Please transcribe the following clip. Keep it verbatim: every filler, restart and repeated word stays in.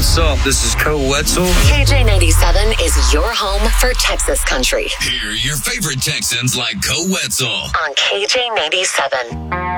what's up? This is Koe Wetzel. K J ninety-seven is your home for Texas country. Hear your favorite Texans like Koe Wetzel on K J ninety-seven.